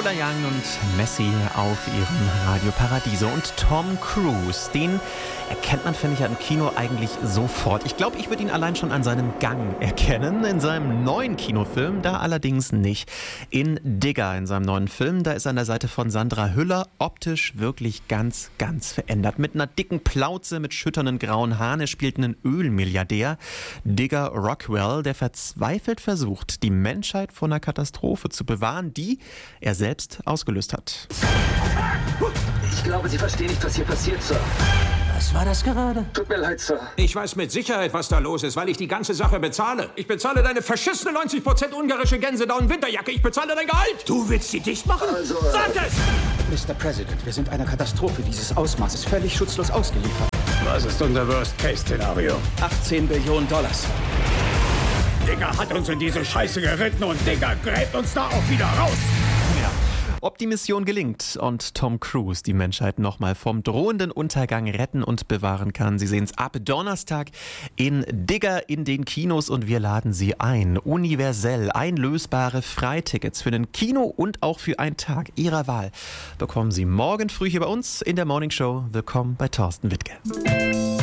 Lola Young und Messi auf ihrem Radio Paradiso. Und Tom Cruise, den erkennt man, finde ich, ja im Kino eigentlich sofort. Ich glaube, ich würde ihn allein schon an seinem Gang erkennen. In seinem neuen Kinofilm, da allerdings nicht. In Digger, in seinem neuen Film, da ist er an der Seite von Sandra Hüller optisch wirklich ganz, ganz verändert. Mit einer dicken Plauze, mit schütternden grauen Haaren. Er spielt einen Ölmilliardär, Digger Rockwell, der verzweifelt versucht, die Menschheit vor einer Katastrophe zu bewahren, die er selbst ausgelöst hat. Ich glaube, Sie verstehen nicht, was hier passiert, Sir. Was war das gerade? Tut mir leid, Sir. Ich weiß mit Sicherheit, was da los ist, weil ich die ganze Sache bezahle. Ich bezahle deine verschissene 90% ungarische Gänsedown-Winterjacke. Ich bezahle dein Gehalt. Du willst sie dicht machen? Also, Sag es! Mr. President, wir sind einer Katastrophe dieses Ausmaßes völlig schutzlos ausgeliefert. Was ist unser Worst-Case-Szenario? 18 Billionen Dollars. Digger hat uns in diese Scheiße geritten und Digger gräbt uns da auch wieder raus. Ob die Mission gelingt und Tom Cruise die Menschheit nochmal vom drohenden Untergang retten und bewahren kann, Sie sehen es ab Donnerstag in Digger in den Kinos und wir laden Sie ein. Universell einlösbare Freitickets für den Kino und auch für einen Tag Ihrer Wahl bekommen Sie morgen früh hier bei uns in der Morning Show. Willkommen bei Thorsten Wittke.